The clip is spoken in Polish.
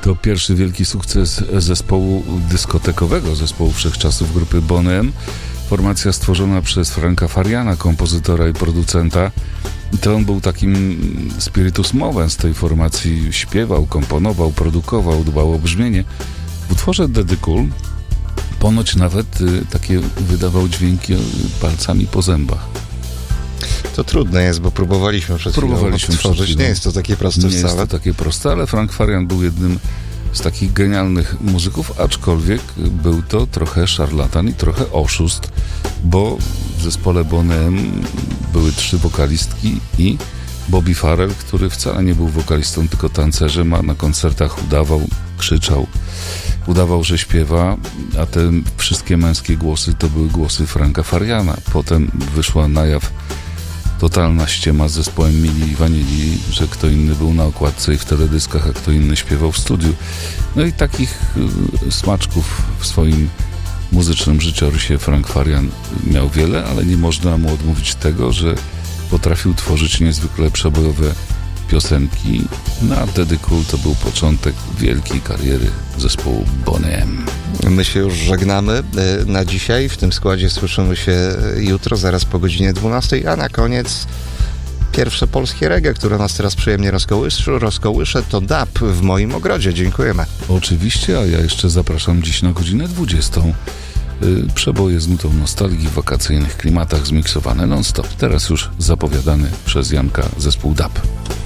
To pierwszy wielki sukces zespołu dyskotekowego, zespołu wszechczasów grupy Boney M. Formacja stworzona przez Franka Fariana, kompozytora i producenta. I to on był takim spiritus movens tej formacji. Śpiewał, komponował, produkował, dbał o brzmienie. W utworze Daddy Cool ponoć nawet takie wydawał dźwięki palcami po zębach. To trudne jest, bo próbowaliśmy przed chwilą odtworzyć. Nie jest to takie proste wcale. Nie jest to takie proste, ale Frank Farian był jednym z takich genialnych muzyków, aczkolwiek był to trochę szarlatan i trochę oszust, bo w zespole Boney M były 3 wokalistki i Bobby Farrell, który wcale nie był wokalistą, tylko tancerzem, a na koncertach udawał, krzyczał, udawał, że śpiewa, a te wszystkie męskie głosy to były głosy Franka Fariana. Potem wyszła na jaw totalna ściema z zespołem Milli Vanilli, że kto inny był na okładce i w teledyskach, a kto inny śpiewał w studiu. No i takich smaczków w swoim muzycznym życiorysie Frank Farian miał wiele, ale nie można mu odmówić tego, że potrafił tworzyć niezwykle przebojowe piosenki. Na Daddy Cool to był początek wielkiej kariery zespołu Boney M. My się już żegnamy na dzisiaj. W tym składzie słyszymy się jutro, zaraz po godzinie 12, a na koniec pierwsze polskie reggae, które nas teraz przyjemnie rozkołysze, to DAB w moim ogrodzie. Dziękujemy. Oczywiście, a ja jeszcze zapraszam dziś na godzinę 20. Przeboje z nutą nostalgii w wakacyjnych klimatach, zmiksowane non-stop. Teraz już zapowiadany przez Janka zespół DAB.